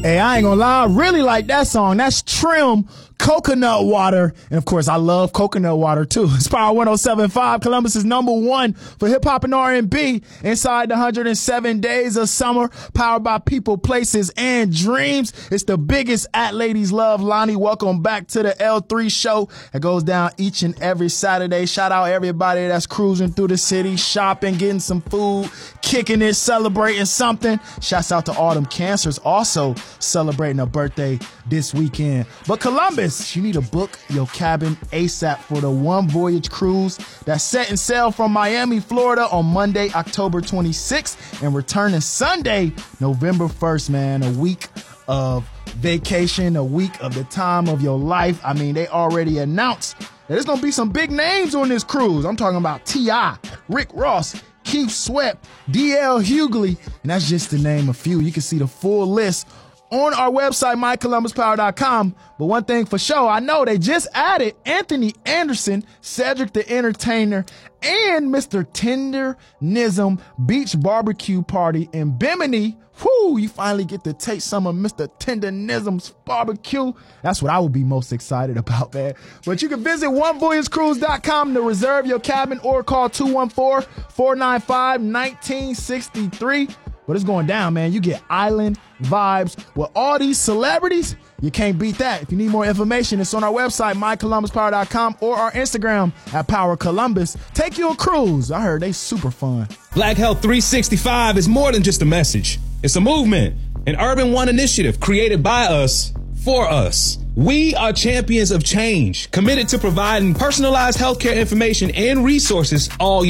Hey, I ain't gonna lie, I really like that song. That's Trim, Coconut Water. And of course, I love coconut water too. It's Power 107.5, Columbus is #1 for hip hop and R&B inside the 107 days of summer, powered by people, places, and dreams. It's the biggest at Ladies Love. Lonnie, welcome back to the L3 show. It goes down each and every Saturday. Shout out everybody that's cruising through the city, shopping, getting some food, kicking it, celebrating something. Shouts out to Autumn Cancers, also celebrating a birthday this weekend. But Columbus, you need to book your cabin ASAP for the One Voyage cruise that's setting sail from Miami, Florida on Monday, October 26th and returning Sunday, November 1st, man. A week of vacation, a week of the time of your life. I mean, they already announced that there's going to be some big names on this cruise. I'm talking about T.I., Rick Ross, Keith Sweat, D.L. Hughley, and that's just to name a few. You can see the full list on our website, mycolumbuspower.com. But one thing for sure, I know they just added Anthony Anderson, Cedric the Entertainer, and Mr. Tendernism Beach Barbecue Party in Bimini. Whoo, you finally get to taste some of Mr. Tendernism's barbecue. That's what I would be most excited about, man. But you can visit onevoyagecruise.com to reserve your cabin or call 214-495-1963. But it's going down, man. You get island vibes with all these celebrities. You can't beat that. If you need more information, it's on our website, mycolumbuspower.com, or our Instagram at Power Columbus. Take you a cruise. I heard they super fun. Black Health 365 is more than just a message. It's a movement, an Urban One initiative created by us, for us. We are champions of change, committed to providing personalized healthcare information and resources all year.